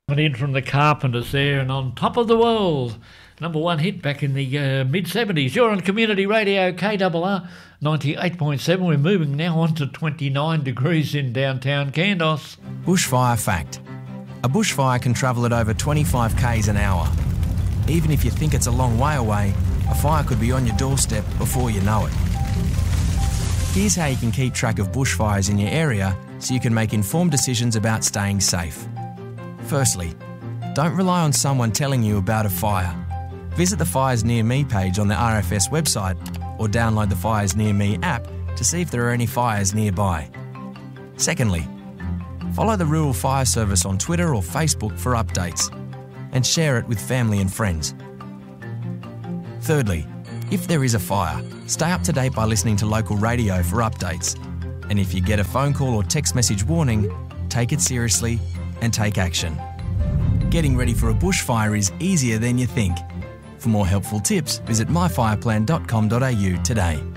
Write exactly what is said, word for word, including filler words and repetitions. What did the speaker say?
In from the Carpenters there, and On Top of the World, number one hit back in the uh, mid seventies. You're on Community Radio K R R ninety-eight point seven. We're moving now on to twenty-nine degrees in downtown Kandos. Bushfire fact. A bushfire can travel at over twenty-five kays an hour. Even if you think it's a long way away, a fire could be on your doorstep before you know it. Here's how you can keep track of bushfires in your area so you can make informed decisions about staying safe. Firstly, don't rely on someone telling you about a fire. Visit the Fires Near Me page on the R F S website or download the Fires Near Me app to see if there are any fires nearby. Secondly, follow the Rural Fire Service on Twitter or Facebook for updates and share it with family and friends. Thirdly, if there is a fire, stay up to date by listening to local radio for updates. And if you get a phone call or text message warning, take it seriously and take action. Getting ready for a bushfire is easier than you think. For more helpful tips, visit my fire plan dot com dot a u today.